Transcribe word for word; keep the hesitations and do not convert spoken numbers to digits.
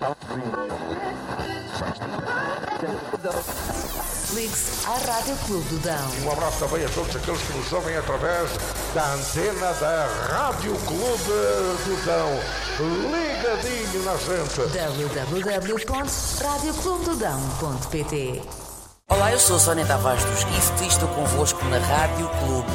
Ligue-se à Rádio Clube do Dão. Um abraço também a todos aqueles que nos ouvem através da antena da Rádio Clube do Dão. Ligadinho na gente. w w w ponto rádio clube do dão ponto p t. Olá, eu sou a Sónia Tavares dos Gift e estou convosco na Rádio Clube